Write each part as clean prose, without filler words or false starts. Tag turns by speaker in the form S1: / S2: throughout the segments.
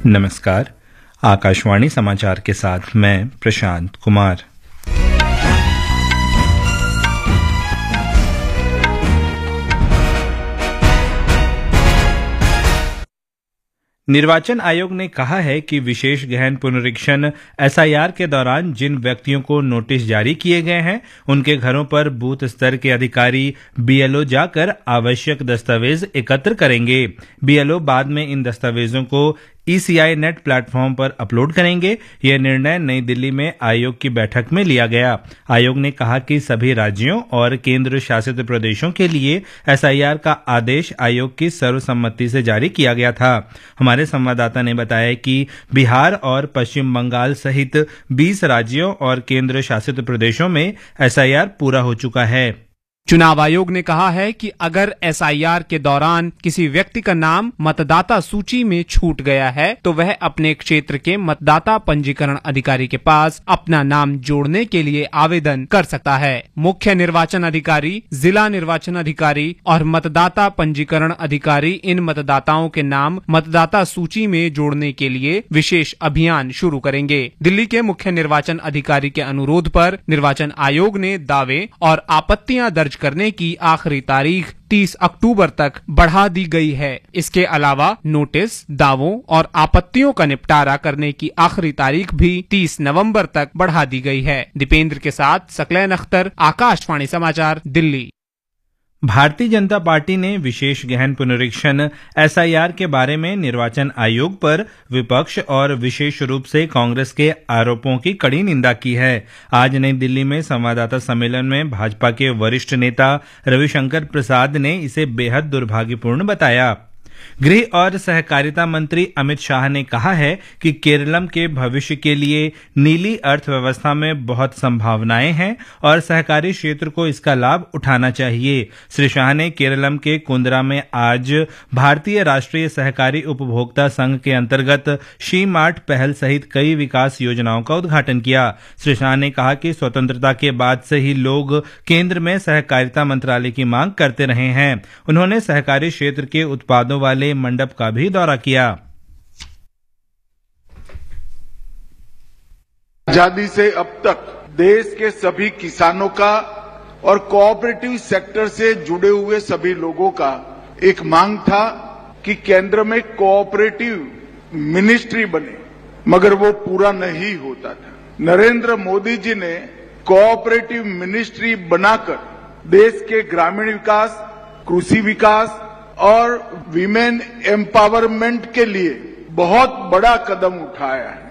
S1: नमस्कार। आकाशवाणी समाचार के साथ मैं प्रशांत कुमार। निर्वाचन आयोग ने कहा है कि विशेष गहन पुनरीक्षण एसआईआर के दौरान जिन व्यक्तियों को नोटिस जारी किए गए हैं उनके घरों पर बूथ स्तर के अधिकारी बीएलओ जाकर आवश्यक दस्तावेज एकत्र करेंगे। बीएलओ बाद में इन दस्तावेजों को ईसीआई नेट प्लेटफॉर्म पर अपलोड करेंगे। यह निर्णय नई दिल्ली में आयोग की बैठक में लिया गया। आयोग ने कहा कि सभी राज्यों और केंद्र शासित प्रदेशों के लिए एसआईआर का आदेश आयोग की सर्वसम्मति से जारी किया गया था। हमारे संवाददाता ने बताया कि बिहार और पश्चिम बंगाल सहित 20 राज्यों और केंद्र शासित प्रदेशों में एसआईआर पूरा हो चुका है।
S2: चुनाव आयोग ने कहा है कि अगर एसआईआर के दौरान किसी व्यक्ति का नाम मतदाता सूची में छूट गया है तो वह अपने क्षेत्र के मतदाता पंजीकरण अधिकारी के पास अपना नाम जोड़ने के लिए आवेदन कर सकता है। मुख्य निर्वाचन अधिकारी, जिला निर्वाचन अधिकारी और मतदाता पंजीकरण अधिकारी इन मतदाताओं के नाम मतदाता सूची में जोड़ने के लिए विशेष अभियान शुरू करेंगे। दिल्ली के मुख्य निर्वाचन अधिकारी के अनुरोध पर निर्वाचन आयोग ने दावे और आपत्तियां दर्ज करने की आखिरी तारीख 30 अक्टूबर तक बढ़ा दी गई है। इसके अलावा नोटिस, दावों और आपत्तियों का निपटारा करने की आखिरी तारीख भी 30 नवंबर तक बढ़ा दी गई है। दीपेंद्र के साथ सकलैन अख्तर, आकाशवाणी समाचार, दिल्ली।
S1: भारतीय जनता पार्टी ने विशेष गहन पुनरीक्षण एसआईआर के बारे में निर्वाचन आयोग पर विपक्ष और विशेष रूप से कांग्रेस के आरोपों की कड़ी निंदा की है। आज नई दिल्ली में संवाददाता सम्मेलन में भाजपा के वरिष्ठ नेता रविशंकर प्रसाद ने इसे बेहद दुर्भाग्यपूर्ण बताया। गृह और सहकारिता मंत्री अमित शाह ने कहा है कि केरलम के भविष्य के लिए नीली अर्थव्यवस्था में बहुत संभावनाएं हैं और सहकारी क्षेत्र को इसका लाभ उठाना चाहिए। श्री शाह ने केरलम के कुंद्रा में आज भारतीय राष्ट्रीय सहकारी उपभोक्ता संघ के अंतर्गत शी मार्ट पहल सहित कई विकास योजनाओं का उद्घाटन किया। श्री शाह ने कहा कि स्वतंत्रता के बाद से ही लोग केंद्र में सहकारिता मंत्रालय की मांग करते रहे हैं। उन्होंने सहकारी क्षेत्र के उत्पादों वाले मंडप का भी दौरा किया।
S3: आजादी से अब तक देश के सभी किसानों का और कोऑपरेटिव सेक्टर से जुड़े हुए सभी लोगों का एक मांग था कि केंद्र में कोऑपरेटिव मिनिस्ट्री बने, मगर वो पूरा नहीं होता था। नरेंद्र मोदी जी ने कोऑपरेटिव मिनिस्ट्री बनाकर देश के ग्रामीण विकास, कृषि विकास और विमेन एम्पावरमेंट के लिए बहुत बड़ा कदम उठाया है।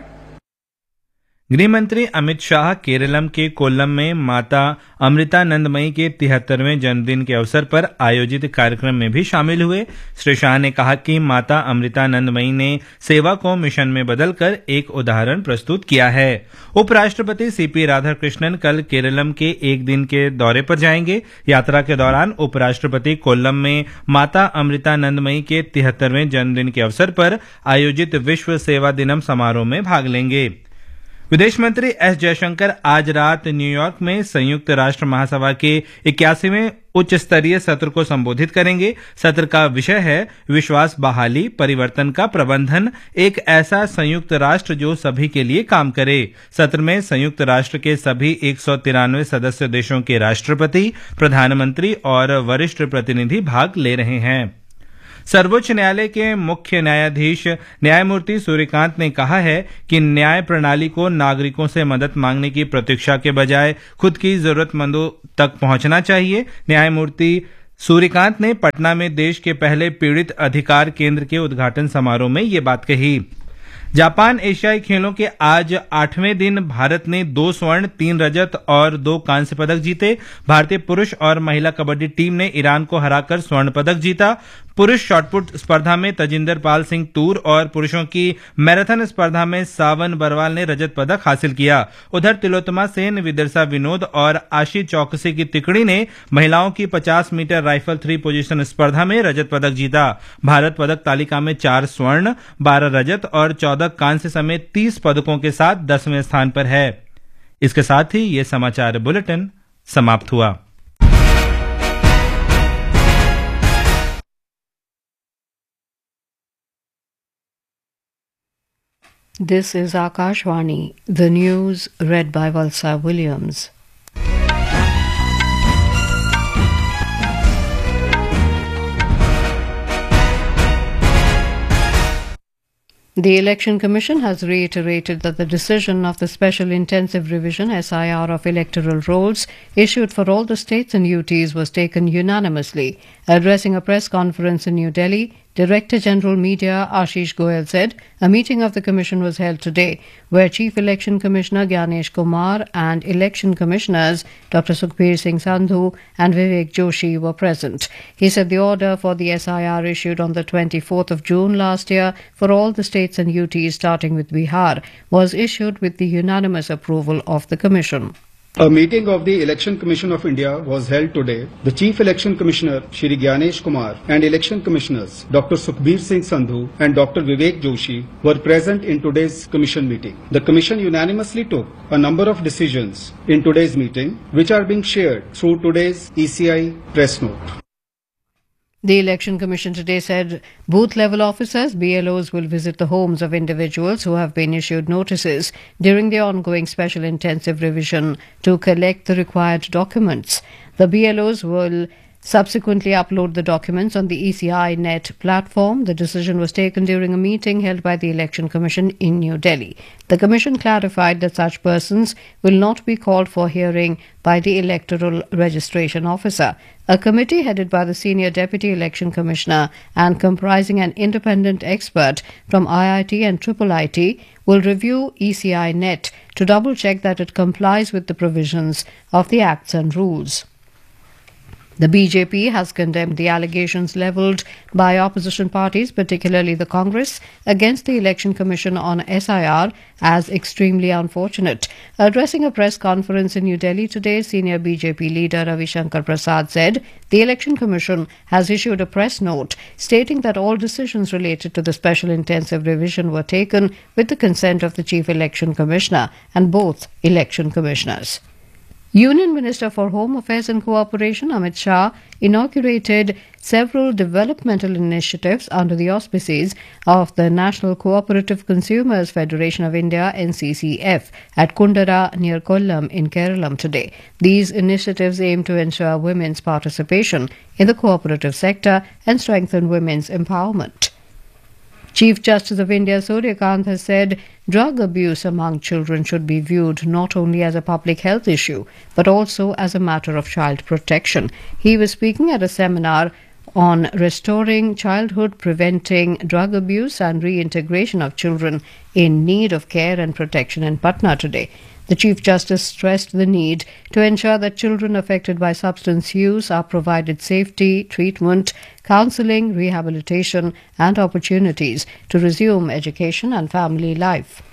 S1: गृह मंत्री अमित शाह केरलम के कोल्लम में माता अमृतानंदमयी के 73वें जन्मदिन के अवसर पर आयोजित कार्यक्रम में भी शामिल हुए। श्री शाह ने कहा कि माता अमृतानंदमयी ने सेवा को मिशन में बदलकर एक उदाहरण प्रस्तुत किया है। उपराष्ट्रपति सीपी राधाकृष्णन कल केरलम के एक दिन के दौरे पर जाएंगे। यात्रा के दौरान उपराष्ट्रपति कोल्लम में माता अमृतानंदमयी के 73वें जन्मदिन के अवसर पर आयोजित विश्व सेवा दिनम समारोह में भाग लेंगे। विदेश मंत्री एस जयशंकर आज रात न्यूयॉर्क में संयुक्त राष्ट्र महासभा के 81वें उच्च स्तरीय सत्र को संबोधित करेंगे। सत्र का विषय है विश्वास बहाली, परिवर्तन का प्रबंधन, एक ऐसा संयुक्त राष्ट्र जो सभी के लिए काम करे। सत्र में संयुक्त राष्ट्र के सभी 193 सदस्य देशों के राष्ट्रपति, प्रधानमंत्री और वरिष्ठ प्रतिनिधि भाग ले रहे हैं। सर्वोच्च न्यायालय के मुख्य न्यायाधीश न्यायमूर्ति सूर्यकांत ने कहा है कि न्याय प्रणाली को नागरिकों से मदद मांगने की प्रतीक्षा के बजाय खुद की जरूरतमंदों तक पहुंचना चाहिए। न्यायमूर्ति सूर्यकांत ने पटना में देश के पहले पीड़ित अधिकार केंद्र के उद्घाटन समारोह में ये बात कही। जापान एशियाई खेलों के आज 8वें दिन भारत ने 2 स्वर्ण, 3 रजत और 2 कांस्य पदक जीते। भारतीय पुरुष और महिला कबड्डी टीम ने ईरान को हराकर स्वर्ण पदक जीता। पुरुष शॉटपुट स्पर्धा में तजिंदर पाल सिंह तूर और पुरुषों की मैराथन स्पर्धा में सावन बरवाल ने रजत पदक हासिल किया। उधर तिलोत्तमा सेन, विदर्शा विनोद और आशी चौकसी की तिकड़ी ने महिलाओं की 50 मीटर राइफल 3 पोजीशन स्पर्धा में रजत पदक जीता। भारत पदक तालिका में 4 स्वर्ण, 12 रजत और 14 कांस्य समेत 30 पदकों के साथ 10वें स्थान पर है। इसके साथ ही ये समाचार बुलेटिन समाप्त हुआ।
S4: This is Akashvani, the news read by Valsa Williams. The Election Commission has reiterated that the decision of the Special Intensive Revision SIR of electoral rolls issued for all the states and UTs was taken unanimously. Addressing a press conference in New Delhi, Director General Media Ashish Goyal said a meeting of the Commission was held today where Chief Election Commissioner Gyanesh Kumar and Election Commissioners Dr. Sukhbir Singh Sandhu and Vivek Joshi were present. He said the order for the SIR issued on the 24th of June last year for all the states and UTs starting with Bihar was issued with the unanimous approval of the Commission.
S5: A meeting of the Election Commission of India was held today. The Chief Election Commissioner, Shri Gyanesh Kumar, and Election Commissioners, Dr. Sukhbir Singh Sandhu and Dr. Vivek Joshi, were present in today's Commission meeting. The Commission unanimously took a number of decisions in today's meeting, which are being shared through today's ECI press note.
S4: The Election Commission today said booth-level officers, BLOs, will visit the homes of individuals who have been issued notices during the ongoing special intensive revision to collect the required documents. The BLOs will subsequently upload the documents on the ECI Net platform. The decision was taken during a meeting held by the Election Commission in New Delhi. The Commission clarified that such persons will not be called for hearing by the Electoral Registration Officer. A committee headed by the Senior Deputy Election Commissioner and comprising an independent expert from IIT and IIIT will review ECI Net to double-check that it complies with the provisions of the Acts and Rules. The BJP has condemned the allegations levelled by opposition parties, particularly the Congress, against the Election Commission on SIR as extremely unfortunate. Addressing a press conference in New Delhi today, senior BJP leader Ravi Shankar Prasad said the Election Commission has issued a press note stating that all decisions related to the Special Intensive Revision were taken with the consent of the Chief Election Commissioner and both Election Commissioners. Union Minister for Home Affairs and Cooperation Amit Shah inaugurated several developmental initiatives under the auspices of the National Cooperative Consumers Federation of India NCCF at Kundara near Kollam in Kerala today. These initiatives aim to ensure women's participation in the cooperative sector and strengthen women's empowerment. Chief Justice of India Surya Kant has said drug abuse among children should be viewed not only as a public health issue but also as a matter of child protection. He was speaking at a seminar on restoring childhood, preventing drug abuse and reintegration of children in need of care and protection in Patna today. The Chief Justice stressed the need to ensure that children affected by substance use are provided safety, treatment, counselling, rehabilitation and opportunities to resume education and family life.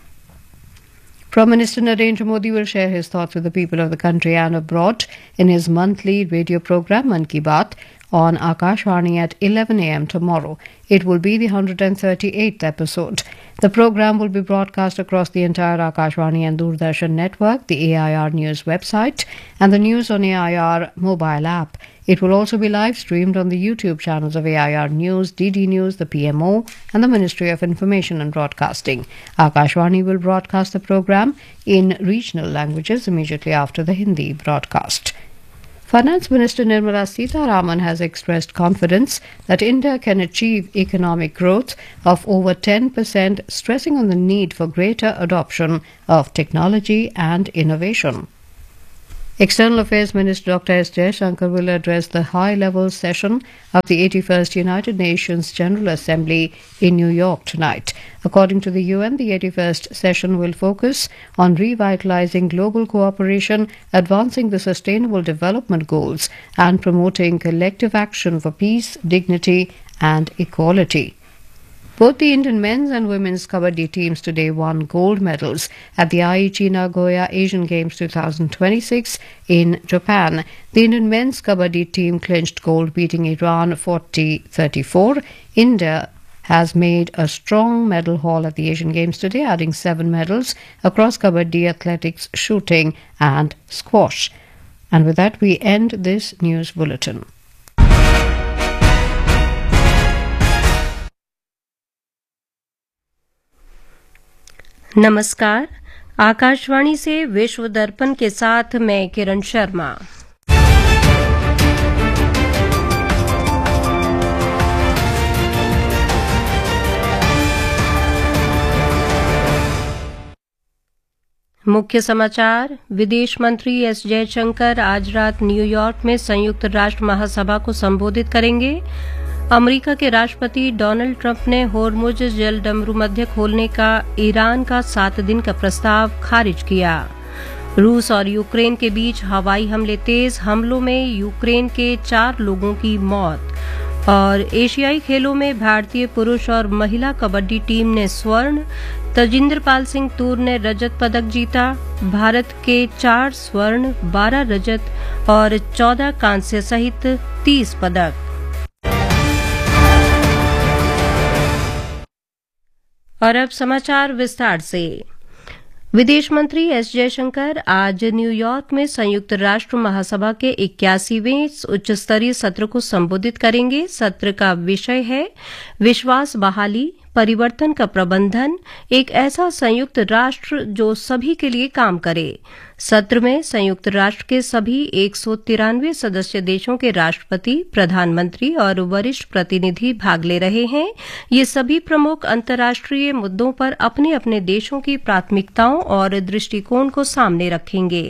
S4: Prime Minister Narendra Modi will share his thoughts with the people of the country and abroad in his monthly radio program Mann Ki Baat on Akashvani at 11 a.m. tomorrow. It will be the 138th episode. The program will be broadcast across the entire Akashvani and Doordarshan network, the AIR News website, and the News on AIR mobile app. It will also be live streamed on the YouTube channels of AIR News, DD News, the PMO, and the Ministry of Information and Broadcasting. Akashvani will broadcast the program in regional languages immediately after the Hindi broadcast. Finance Minister Nirmala Sitharaman has expressed confidence that India can achieve economic growth of over 10%, stressing on the need for greater adoption of technology and innovation. External Affairs Minister Dr. S. Jaishankar will address the high-level session of the 81st United Nations General Assembly in New York tonight. According to the UN, the 81st session will focus on revitalizing global cooperation, advancing the Sustainable Development Goals, and promoting collective action for peace, dignity, and equality. Both the Indian men's and women's kabaddi teams today won gold medals at the Aichi Nagoya Asian Games 2026 in Japan. The Indian men's kabaddi team clinched gold, beating Iran 40-34. India has made a strong medal haul at the Asian Games today, adding 7 medals across kabaddi, athletics, shooting and squash. And with that, we end this news bulletin.
S6: नमस्कार। आकाशवाणी से विश्व दर्पण के साथ मैं किरण शर्मा। मुख्य समाचार। विदेश मंत्री एस जयशंकर आज रात न्यूयॉर्क में संयुक्त राष्ट्र महासभा को संबोधित करेंगे। अमेरिका के राष्ट्रपति डोनाल्ड ट्रंप ने होर्मुज जलडमरू मध्य खोलने का ईरान का 7 दिन का प्रस्ताव खारिज किया। रूस और यूक्रेन के बीच हवाई हमले, तेज हमलों में यूक्रेन के 4 लोगों की मौत। और एशियाई खेलों में भारतीय पुरुष और महिला कबड्डी टीम ने स्वर्ण, तजिंदरपाल सिंह तूर ने रजत पदक जीता। भारत के 4 स्वर्ण, 12 रजत और 14 कांस्य सहित 30 पदक। और अब समाचार विस्तार से। विदेश मंत्री एस जयशंकर आज न्यूयॉर्क में संयुक्त राष्ट्र महासभा के 81वें उच्च स्तरीय सत्र को संबोधित करेंगे। सत्र का विषय है विश्वास बहाली, परिवर्तन का प्रबंधन, एक ऐसा संयुक्त राष्ट्र जो सभी के लिए काम करे। सत्र में संयुक्त राष्ट्र के सभी 193 सदस्य देशों के राष्ट्रपति, प्रधानमंत्री और वरिष्ठ प्रतिनिधि भाग ले रहे हैं। ये सभी प्रमुख अंतर्राष्ट्रीय मुद्दों पर अपने अपने देशों की प्राथमिकताओं और दृष्टिकोण को सामने रखेंगे।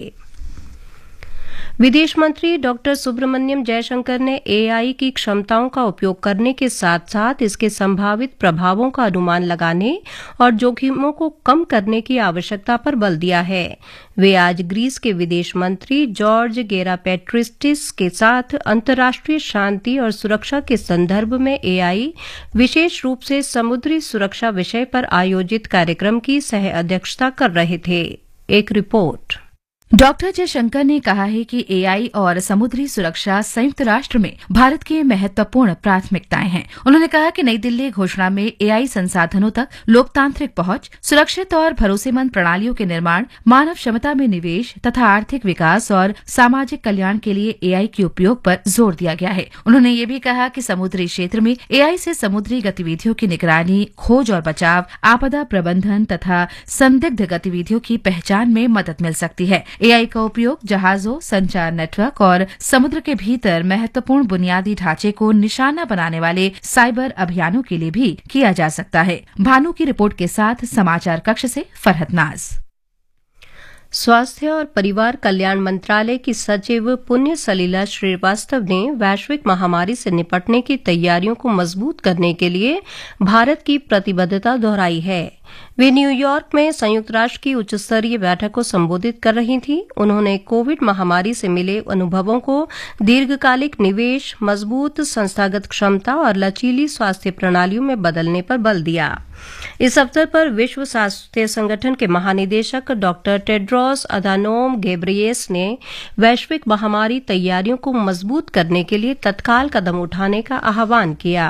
S6: विदेश मंत्री डॉक्टर सुब्रमण्यम जयशंकर ने एआई की क्षमताओं का उपयोग करने के साथ साथ इसके संभावित प्रभावों का अनुमान लगाने और जोखिमों को कम करने की आवश्यकता पर बल दिया है। वे आज ग्रीस के विदेश मंत्री जॉर्ज गेरापेट्रिस्टिस के साथ अंतर्राष्ट्रीय शांति और सुरक्षा के संदर्भ में एआई, विशेष रूप से समुद्री सुरक्षा विषय पर आयोजित कार्यक्रम की सह अध्यक्षता कर रहे थे। एक रिपोर्ट।
S7: डॉक्टर जयशंकर ने कहा है कि एआई और समुद्री सुरक्षा संयुक्त राष्ट्र में भारत की महत्वपूर्ण प्राथमिकताएं हैं। उन्होंने कहा कि नई दिल्ली घोषणा में एआई संसाधनों तक लोकतांत्रिक पहुंच, सुरक्षित और भरोसेमंद प्रणालियों के निर्माण, मानव क्षमता में निवेश तथा आर्थिक विकास और सामाजिक कल्याण के लिए एआई के उपयोग पर जोर दिया गया है। उन्होंने ये भी कहा कि समुद्री क्षेत्र में एआई से समुद्री गतिविधियों की निगरानी, खोज और बचाव, आपदा प्रबंधन तथा संदिग्ध गतिविधियों की पहचान में मदद मिल सकती है। एआई का उपयोग जहाजों, संचार नेटवर्क और समुद्र के भीतर महत्वपूर्ण बुनियादी ढांचे को निशाना बनाने वाले साइबर अभियानों के लिए भी किया जा सकता है। भानु की रिपोर्ट के साथ समाचार कक्ष से फरहत नाज।
S6: स्वास्थ्य और परिवार कल्याण मंत्रालय की सचिव पुण्य सलीला श्रीवास्तव ने वैश्विक महामारी से निपटने की तैयारियों को मजबूत करने के लिए भारत की प्रतिबद्धता दोहराई है। वे न्यूयॉर्क में संयुक्त राष्ट्र की उच्च स्तरीय बैठक को संबोधित कर रही थी। उन्होंने कोविड महामारी से मिले अनुभवों को दीर्घकालिक निवेश, मजबूत संस्थागत क्षमता और लचीली स्वास्थ्य प्रणालियों में बदलने पर बल दिया। इस अवसर पर विश्व स्वास्थ्य संगठन के महानिदेशक डॉक्टर टेड्रोस अधानोम घेब्रेयेसस ने वैश्विक महामारी तैयारियों को मजबूत करने के लिए तत्काल कदम उठाने का आह्वान किया।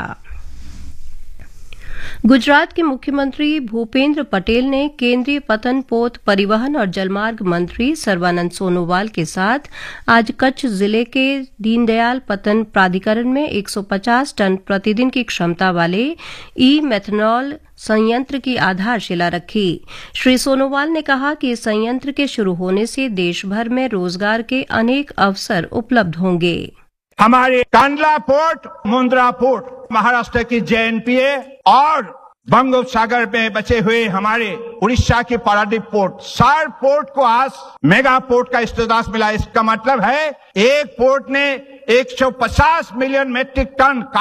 S6: गुजरात के मुख्यमंत्री भूपेंद्र पटेल ने केंद्रीय पतन, पोत, परिवहन और जलमार्ग मंत्री सर्बानंद सोनोवाल के साथ आज कच्छ जिले के दीनदयाल पतन प्राधिकरण में 150 टन प्रतिदिन की क्षमता वाले ई-मेथनॉल संयंत्र की आधारशिला रखी। श्री सोनोवाल ने कहा कि इस संयंत्र के शुरू होने से देश भर में रोजगार के अनेक अवसर उपलब्ध होंगे।
S8: हमारे कांडला पोर्ट, मुंद्रा पोर्ट, महाराष्ट्र की जेएनपीए और बंगोपसागर में बचे हुए हमारे उड़ीसा के पारादीप पोर्ट, 4 पोर्ट को आज मेगा पोर्ट का स्टेटस मिला। इसका मतलब है एक पोर्ट ने 150 मिलियन मेट्रिक टन